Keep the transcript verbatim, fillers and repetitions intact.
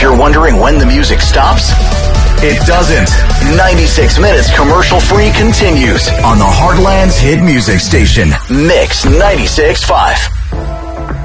you're wondering when the music stops? It doesn't. ninety-six minutes commercial free continues on the Heartland's hit music station, Mix ninety-six point five.